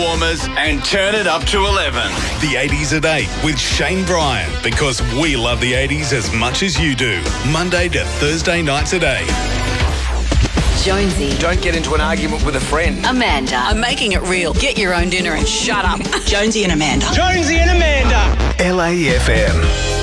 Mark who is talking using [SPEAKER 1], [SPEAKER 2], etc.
[SPEAKER 1] Warmers and turn it up to 11.
[SPEAKER 2] The 80s at 8 with Shane Bryan, because we love the 80s as much as you do. Monday to Thursday nights at 8.
[SPEAKER 3] Jonesy.
[SPEAKER 4] Don't get into an argument with a friend.
[SPEAKER 3] Amanda.
[SPEAKER 5] I'm making it real. Get your own dinner and shut up. Jonesy and Amanda.
[SPEAKER 6] Jonesy and Amanda.
[SPEAKER 2] LAFM.